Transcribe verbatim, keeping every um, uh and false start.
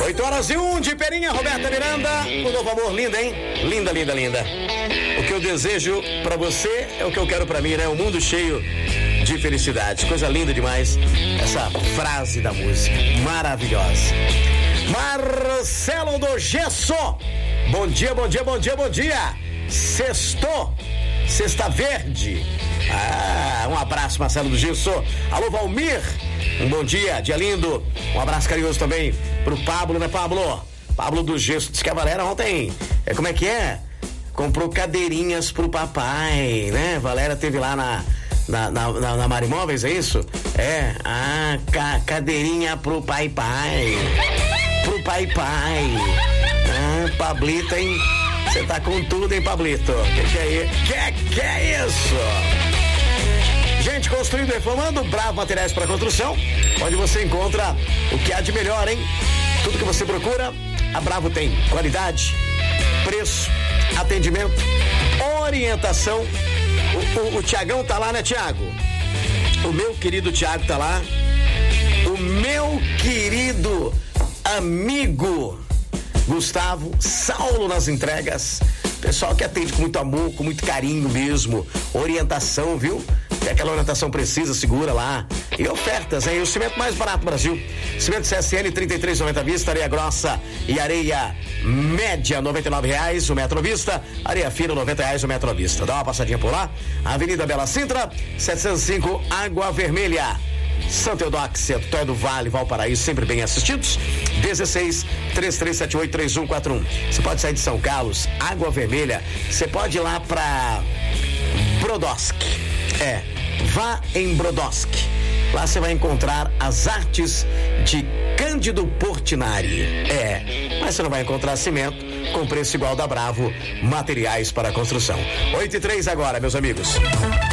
oito horas e um de Perinha, Roberta Miranda. O novo amor, linda, hein? Linda, linda, linda. O que eu desejo pra você é o que eu quero pra mim, né? Um mundo cheio de felicidade. Coisa linda demais. Essa frase da música. Maravilhosa. Marcelo do Gesso. Bom dia, bom dia, bom dia, bom dia. Sextou. Sexta Verde. Ah, um abraço, Marcelo do Gesso. Alô, Valmir. Um bom dia, dia lindo. Um abraço carinhoso também pro Pablo, né, Pablo? Pablo do Gesso. Diz que a Valéria ontem, é, como é que é? Comprou cadeirinhas pro papai, né? Valéria teve lá na, na, na, na, na Marimóveis, é isso? É, ah, ca, cadeirinha pro pai pai. Pro pai pai. Ah, Pablito, hein? Você tá com tudo, hein, Pablito? Que que é isso? Que que é isso? Gente, construindo e reformando, Bravo Materiais para Construção, onde você encontra o que há de melhor, hein? Tudo que você procura, a Bravo tem. Qualidade, preço, atendimento, orientação. O, o, o Tiagão tá lá, né, Tiago? O meu querido Tiago tá lá. O meu querido amigo Gustavo, Saulo nas entregas. Pessoal que atende com muito amor, com muito carinho mesmo. Orientação, viu? Tem aquela orientação precisa, segura lá. E ofertas, hein? O cimento mais barato do Brasil. Cimento C S N trinta e três reais e noventa centavos vista, areia grossa e areia média noventa e nove reais o metro à vista, areia fina noventa reais o metro à vista. Dá uma passadinha por lá. Avenida Bela Sintra, setecentos e cinco, Água Vermelha. Santo Eudóxia, Tóia do Vale, Valparaíso, sempre bem assistidos. dezesseis, três três sete oito, três um quatro um. Você pode sair de São Carlos, Água Vermelha. Você pode ir lá pra Brodowski. É, vá em Brodowski. Lá você vai encontrar as artes de Cândido Portinari. É, mas você não vai encontrar cimento com preço igual da Bravo Materiais para Construção. oito e três agora, meus amigos.